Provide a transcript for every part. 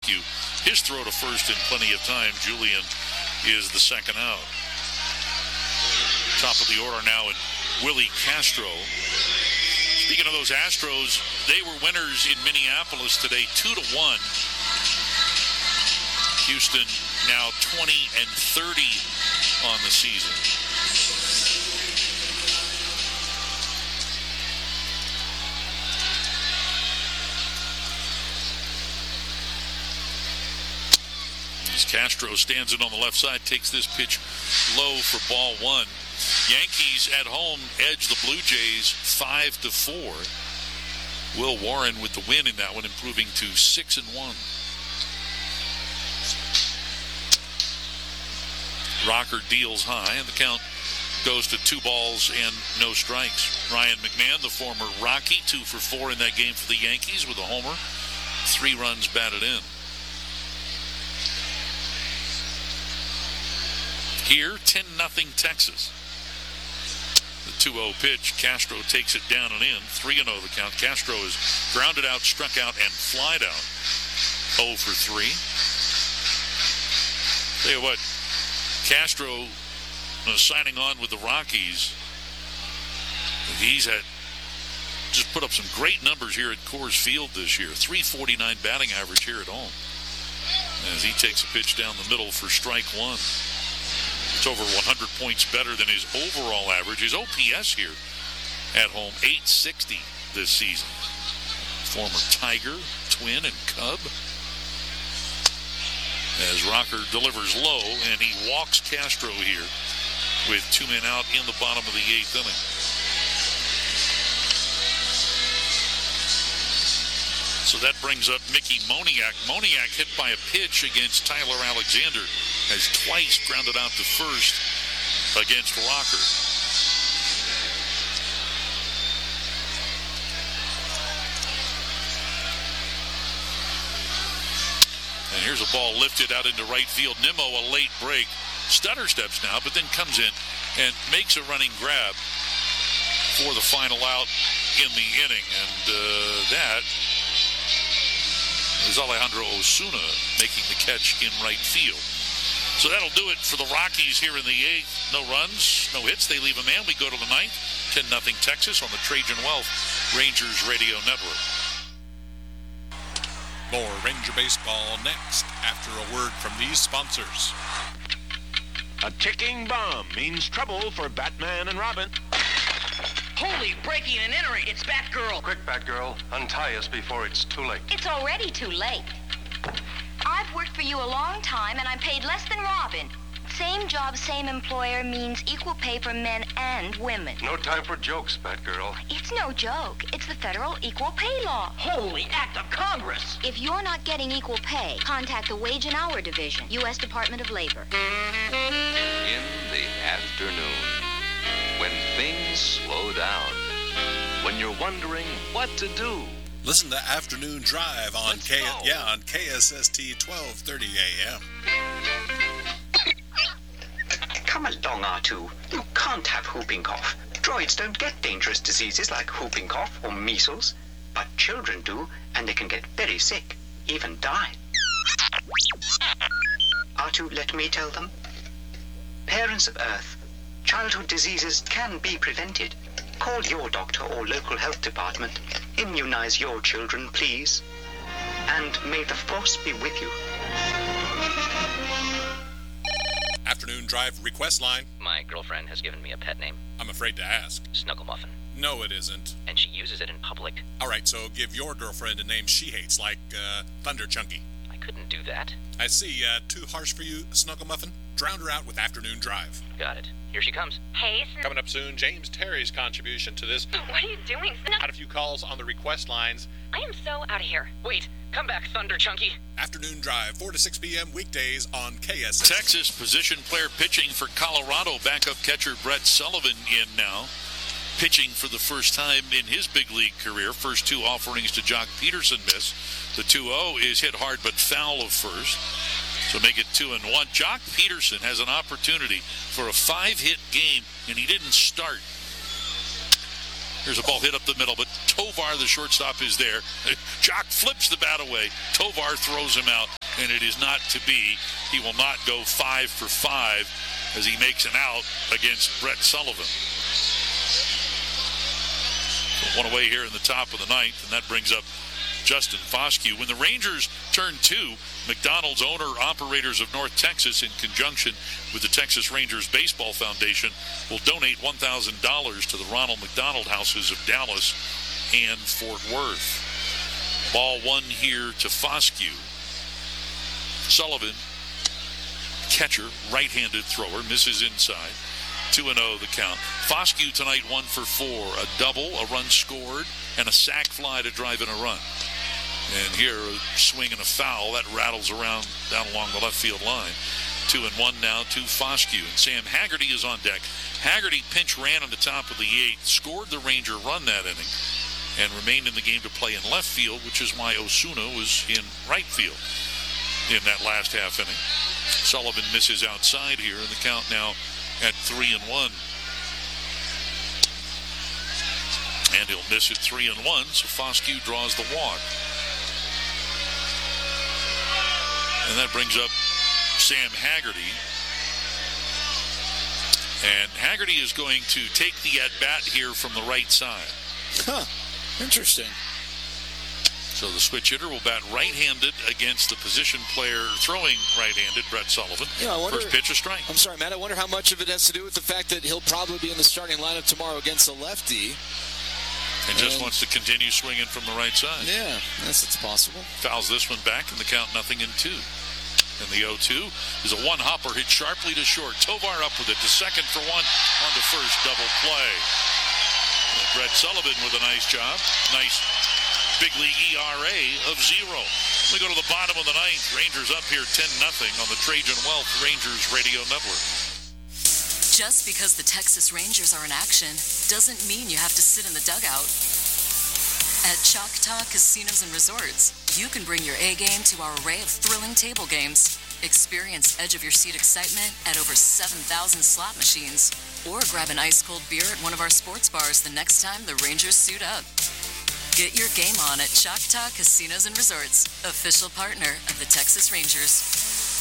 McHugh his throw to first in plenty of time. Julian is the second out. Top of the order now in Willie Castro. Speaking of those Astros, they were winners in Minneapolis today, 2-1. Houston now 20-30 on the season. As Castro stands in on the left side, takes this pitch low for ball one. Yankees at home edge the Blue Jays 5-4. Will Warren with the win in that one, improving to 6-1. Rocker deals high, and the count goes to 2 balls and no strikes. Ryan McMahon, the former Rocky, 2 for 4 in that game for the Yankees with a homer. 3 runs batted in. Here, 10-0 Texas. The 2-0 pitch, Castro takes it down and in. 3-0 the count. Castro is grounded out, struck out, and flied out. 0 for 3. Tell you what, Castro signing on with the Rockies. He's had just put up some great numbers here at Coors Field this year. .349 batting average here at home. As he takes a pitch down the middle for strike one. It's over 100 points better than his overall average. His OPS here at home, .860 this season. Former Tiger, Twin, and Cub. As Rocker delivers low, and he walks Castro here with 2 men out in the bottom of the 8th inning. So that brings up Mickey Moniak. Moniak hit by a pitch against Tyler Alexander, has twice grounded out to first against Rocker. And here's a ball lifted out into right field. Nimmo, a late break. Stutter steps now, but then comes in and makes a running grab for the final out in the inning. And that is Alejandro Osuna making the catch in right field. So that'll do it for the Rockies here in the 8th. No runs, no hits. They leave a man. We go to the 9th. 10-0 Texas on the Trajan Wealth Rangers Radio Network. More Ranger baseball next after a word from these sponsors. A ticking bomb means trouble for Batman and Robin. Holy, breaking and entering. It's Batgirl. Quick, Batgirl. Untie us before it's too late. It's already too late. I've worked for you a long time, and I'm paid less than Robin. Same job, same employer means equal pay for men and women. No time for jokes, Batgirl. It's no joke. It's the federal equal pay law. Holy act of Congress. If you're not getting equal pay, contact the Wage and Hour Division, U.S. Department of Labor. In the afternoon, when things slow down, when you're wondering what to do. Listen to Afternoon Drive on KSST 1230 AM. Come along, R2. You can't have whooping cough. Droids don't get dangerous diseases like whooping cough or measles, but children do, and they can get very sick, even die. R2, let me tell them. Parents of Earth, childhood diseases can be prevented. Call your doctor or local health department. Immunize your children, please. And may the Force be with you. Afternoon Drive request line. My girlfriend has given me a pet name. I'm afraid to ask. Snuggle Muffin. No, it isn't. And she uses it in public. All right, so give your girlfriend a name she hates, like Thunder Chunky. I couldn't do that. I see. Too harsh for you, Snuggle Muffin? Drown her out with Afternoon Drive. Got it. Here she comes. Hey, coming up soon, James Terry's contribution to this. What are you doing? Had a few calls on the request lines. I am so out of here. Wait, come back, Thunder Chunky. Afternoon Drive, 4 to 6 p.m. weekdays on KSS. Texas position player pitching for Colorado. Backup catcher Brett Sullivan in now. Pitching for the first time in his big league career. First 2 offerings to Jock Peterson miss. The 2-0 is hit hard but foul of first. So make it 2-1. Jock Peterson has an opportunity for a 5-hit game, and he didn't start. There's a ball hit up the middle, but Tovar, the shortstop, is there. Jock flips the bat away. Tovar throws him out, and it is not to be. He will not go 5 for 5 as he makes an out against Brett Sullivan. So one away here in the top of the ninth, and that brings up Justin Foscue. When the Rangers turn 2, McDonald's owner-operators of North Texas, in conjunction with the Texas Rangers Baseball Foundation, will donate $1,000 to the Ronald McDonald Houses of Dallas and Fort Worth. Ball 1 here to Foscue. Sullivan, catcher, right-handed thrower, misses inside. 2-0 the count. Foscue tonight 1 for 4. A double, a run scored, and a sac fly to drive in a run. And here, a swing and a foul. That rattles around down along the left field line. 2-1 now to Foscue. And Sam Haggerty is on deck. Haggerty pinch ran on the top of the 8th, scored the Ranger run that inning, and remained in the game to play in left field, which is why Osuna was in right field in that last half inning. Sullivan misses outside here, and the count now at 3-1. And he'll miss at 3-1, so Foscue draws the walk. And that brings up Sam Haggerty. And Haggerty is going to take the at-bat here from the right side. Huh. Interesting. So the switch hitter will bat right-handed against the position player throwing right-handed, Brett Sullivan. Yeah, I wonder, first pitch, a strike. I'm sorry, Matt. I wonder how much of it has to do with the fact that he'll probably be in the starting lineup tomorrow against the lefty. And just wants to continue swinging from the right side. Yeah, yes, it's possible. Fouls this one back, and the count 0-2. And the 0-2 is a one-hopper hit sharply to short. Tovar up with it to second for one, on to first, double play. And Brett Sullivan with a nice job. Nice big league ERA of 0. We go to the bottom of the ninth. Rangers up here 10-0 on the Trajan Wealth Rangers Radio Network. Just because the Texas Rangers are in action doesn't mean you have to sit in the dugout. At Choctaw Casinos and Resorts, you can bring your A game to our array of thrilling table games. Experience edge-of-your-seat excitement at over 7,000 slot machines. Or grab an ice-cold beer at one of our sports bars the next time the Rangers suit up. Get your game on at Choctaw Casinos and Resorts, official partner of the Texas Rangers.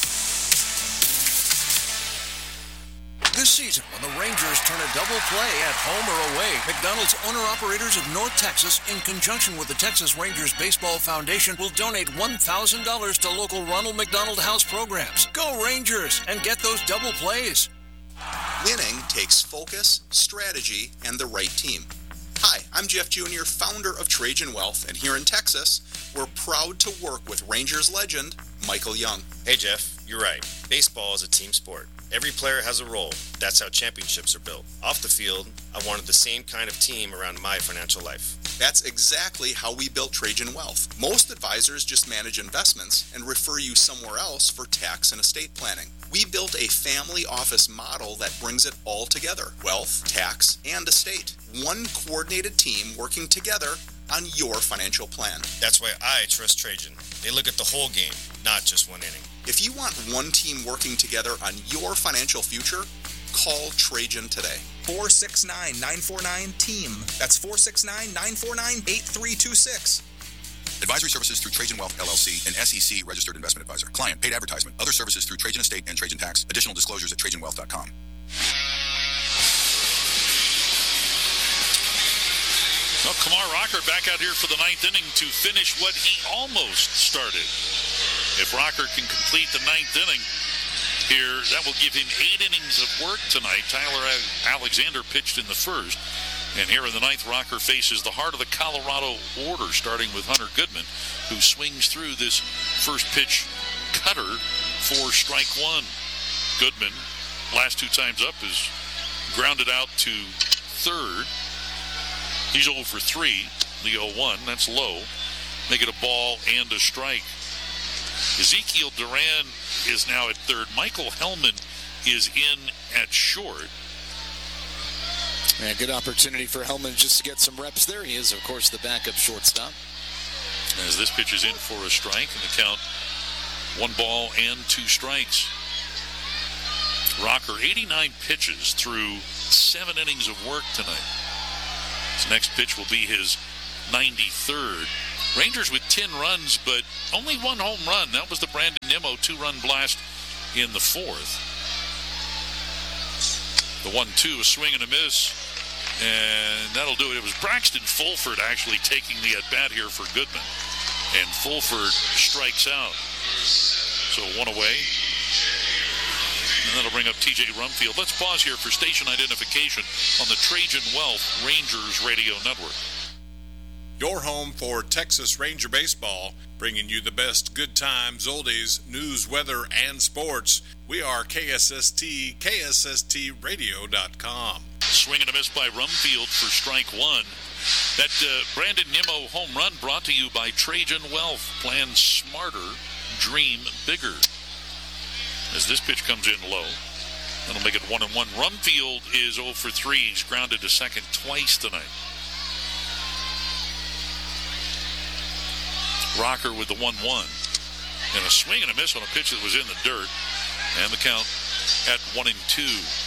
This season, when the Rangers turn a double play at home or away, McDonald's owner-operators of North Texas, in conjunction with the Texas Rangers Baseball Foundation, will donate $1,000 to local Ronald McDonald House programs. Go Rangers and get those double plays. Winning takes focus, strategy, and the right team. Hi, I'm Jeff Jr., founder of Trajan Wealth, and here in Texas, we're proud to work with Rangers legend Michael Young. Hey Jeff, you're right. Baseball is a team sport. Every player has a role. That's how championships are built. Off the field, I wanted the same kind of team around my financial life. That's exactly how we built Trajan Wealth. Most advisors just manage investments and refer you somewhere else for tax and estate planning. We built a family office model that brings it all together: wealth, tax, and estate. One coordinated team working together on your financial plan. That's why I trust Trajan. They look at the whole game, not just one inning. If you want one team working together on your financial future, call Trajan today. 469-949-TEAM. That's 469-949-8326. Advisory services through Trajan Wealth, LLC, an SEC registered investment advisor. Client paid advertisement. Other services through Trajan Estate and Trajan Tax. Additional disclosures at TrajanWealth.com. Well, Kumar Rocker back out here for the ninth inning to finish what he almost started. If Rocker can complete the ninth inning here, that will give him 8 innings of work tonight. Tyler Alexander pitched in the first. And here in the ninth, Rocker faces the heart of the Colorado order, starting with Hunter Goodman, who swings through this first pitch cutter for strike one. Goodman, last 2 times up, is grounded out to third. He's 0 for 3, the 0-1. That's low. Make it a ball and a strike. Ezekiel Duran is now at third. Michael Hellman is in at short. Yeah, good opportunity for Hellman just to get some reps there. He is, of course, the backup shortstop. As this pitch is in for a strike, and the count 1 ball and 2 strikes. Rocker, 89 pitches through 7 innings of work tonight. His next pitch will be his 93rd. Rangers with 10 runs, but only one home run. That was the Brandon Nimmo 2-run blast in the 4th. The 1-2, a swing and a miss, and that'll do it. It was Braxton Fulford actually taking the at-bat here for Goodman, and Fulford strikes out. So 1 away, and that'll bring up TJ Rumfield. Let's pause here for station identification on the Trajan Wealth Rangers Radio Network. Your home for Texas Ranger baseball, bringing you the best good times, oldies, news, weather, and sports. We are KSST, KSSTradio.com. Swing and a miss by Rumfield for strike 1. That Brandon Nimmo home run brought to you by Trajan Wealth. Plan smarter, dream bigger. As this pitch comes in low, that'll make it 1-1. Rumfield is 0 for 3. He's grounded to second twice tonight. Rocker with the 1-1. And a swing and a miss on a pitch that was in the dirt. And the count at 1-2.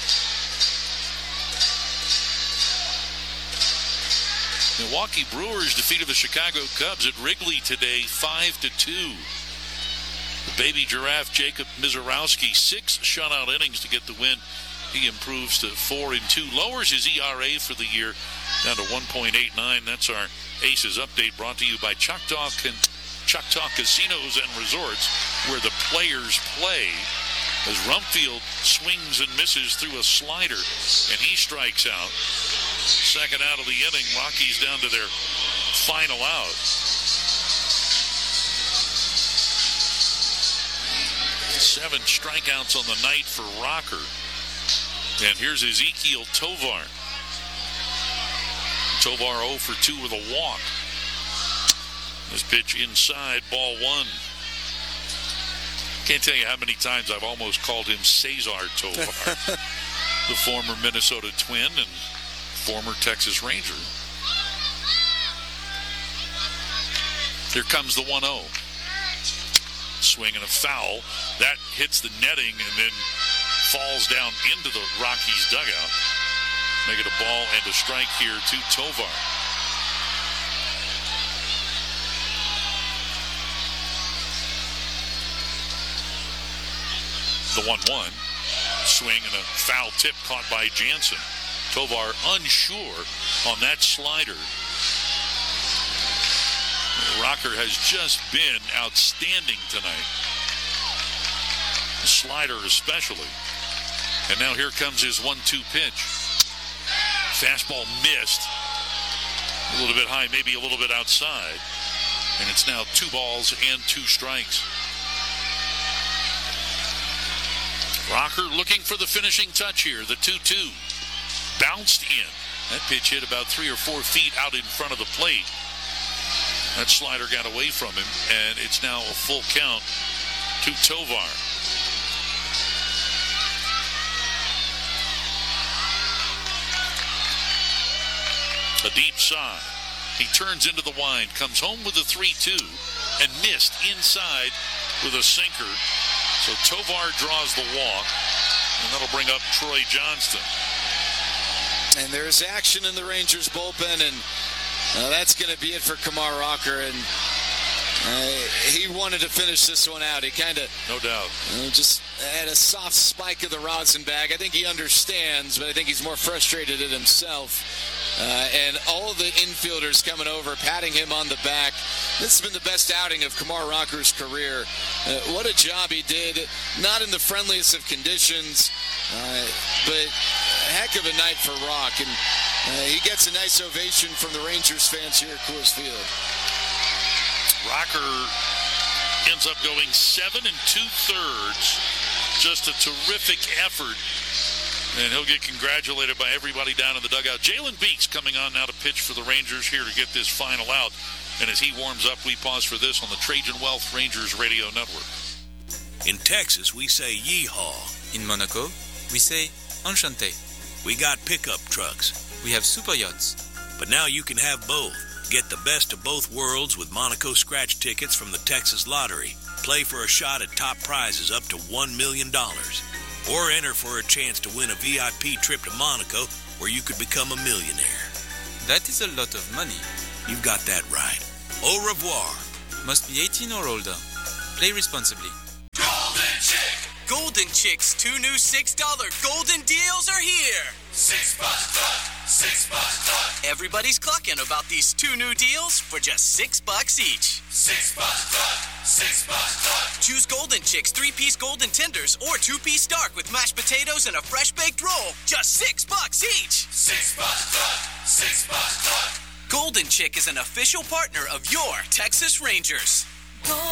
Milwaukee Brewers defeated the Chicago Cubs at Wrigley today 5-2. The baby giraffe Jacob Mizorowski, 6 shutout innings to get the win. He improves to 4-2, lowers his ERA for the year down to 1.89. That's our Aces update, brought to you by Choctaw Casinos and Resorts, where the players play. As Rumfield swings and misses through a slider, and he strikes out. Second out of the inning, Rockies down to their final out. 7 strikeouts on the night for Rocker. And here's Ezequiel Tovar. Tovar 0 for 2 with a walk. This pitch inside, ball 1. Can't tell you how many times I've almost called him Cesar Tovar, the former Minnesota Twin and former Texas Ranger. Here comes the 1-0. Swing and a foul. That hits the netting and then falls down into the Rockies dugout. Make it a ball and a strike here to Tovar. The 1-1. Swing and a foul tip caught by Jansen. Tovar unsure on that slider. Rocker has just been outstanding tonight. The slider especially. And now here comes his 1-2 pitch. Fastball missed. A little bit high, maybe a little bit outside. And it's now 2 balls and 2 strikes. Rocker looking for the finishing touch here. The 2-2. Bounced in. That pitch hit about 3 or 4 feet out in front of the plate. That slider got away from him, and it's now a full count to Tovar. A deep sigh. He turns into the wind, comes home with a 3-2, and missed inside with a sinker. So Tovar draws the walk, and that'll bring up Troy Johnston. And there's action in the Rangers bullpen, and that's going to be it for Kumar Rocker. And he wanted to finish this one out. He kind of, no doubt, just had a soft spike of the rosin bag. I think he understands, but I think he's more frustrated at himself. And all of the infielders coming over, patting him on the back. This has been the best outing of Kumar Rocker's career. What a job he did. Not in the friendliest of conditions, but a heck of a night for Rock. And he gets a nice ovation from the Rangers fans here at Coors Field. Rocker ends up going 7 2/3. Just a terrific effort. And he'll get congratulated by everybody down in the dugout. Jalen Beeks coming on now to pitch for the Rangers here to get this final out. And as he warms up, we pause for this on the Trajan Wealth Rangers Radio Network. In Texas, we say yeehaw. In Monaco, we say enchanté. We got pickup trucks. We have super yachts. But now you can have both. Get the best of both worlds with Monaco scratch tickets from the Texas Lottery. Play for a shot at top prizes up to $1 million. Or enter for a chance to win a VIP trip to Monaco where you could become a millionaire. That is a lot of money. You've got that right. Au revoir. Must be 18 or older. Play responsibly. Golden Chick. Golden Chick's 2 new $6 golden deals are here. $6 club. Everybody's clucking about these 2 new deals for just $6 each. $6 club. Choose Golden Chick's 3-piece golden tenders or 2-piece dark with mashed potatoes and a fresh baked roll. Just $6 each. $6 club. Golden Chick is an official partner of your Texas Rangers.